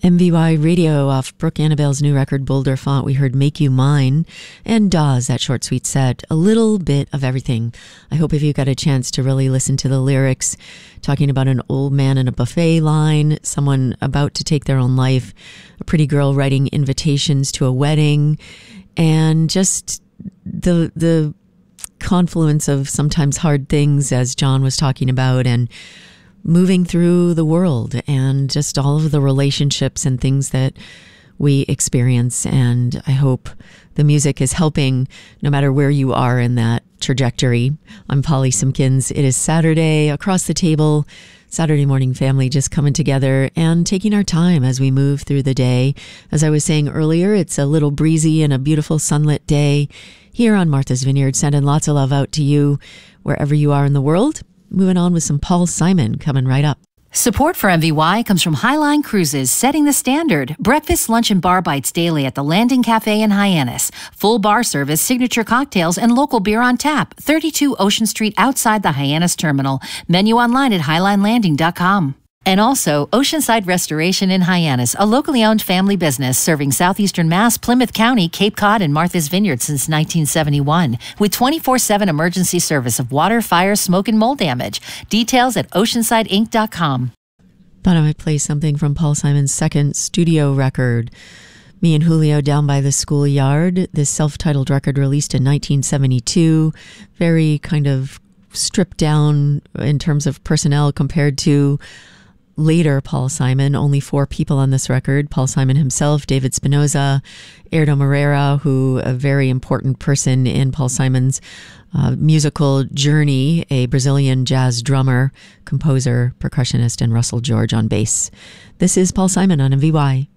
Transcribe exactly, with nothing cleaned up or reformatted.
M V Y Radio off Brooke Annabelle's new record, Boulder Font. We heard Make You Mine and Dawes, that short, sweet set. A little bit of everything. I hope if you got a chance to really listen to the lyrics, talking about an old man in a buffet line, someone about to take their own life, a pretty girl writing invitations to a wedding, and just the the confluence of sometimes hard things, as John was talking about, and moving through the world and just all of the relationships and things that we experience. And I hope the music is helping no matter where you are in that trajectory. I'm Polly Simpkins. It is Saturday, across the table, Saturday morning family just coming together and taking our time as we move through the day. As I was saying earlier, it's a little breezy and a beautiful sunlit day here on Martha's Vineyard. Sending lots of love out to you wherever you are in the world. Moving on with some Paul Simon coming right up. Support for M V Y comes from Highline Cruises, setting the standard. Breakfast, lunch, and bar bites daily at the Landing Cafe in Hyannis. Full bar service, signature cocktails, and local beer on tap. thirty-two Ocean Street outside the Hyannis Terminal. Menu online at highline landing dot com. And also, Oceanside Restoration in Hyannis, a locally owned family business serving southeastern Mass, Plymouth County, Cape Cod, and Martha's Vineyard since nineteen seventy-one, with twenty-four seven emergency service of water, fire, smoke, and mold damage. Details at oceanside inc dot com. Thought I might play something from Paul Simon's second studio record, Me and Julio Down by the Schoolyard. This self-titled record released in nineteen seventy-two, very kind of stripped down in terms of personnel compared to later Paul Simon. Only four people on this record: Paul Simon himself, David Spinoza, Erdo Moreira, who a very important person in Paul Simon's uh, musical journey, a Brazilian jazz drummer, composer, percussionist, and Russell George on bass. This is Paul Simon on M V Y.